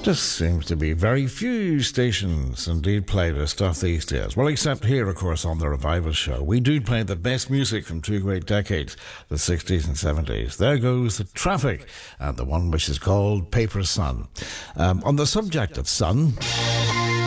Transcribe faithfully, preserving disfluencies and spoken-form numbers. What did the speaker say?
Just seems to be very few stations indeed play this stuff these days. Well, except here, of course, on the Revival Show. We do play the best music from two great decades, the sixties and seventies. There goes the Traffic, and the one which is called Paper Sun. Um, on the subject of sun...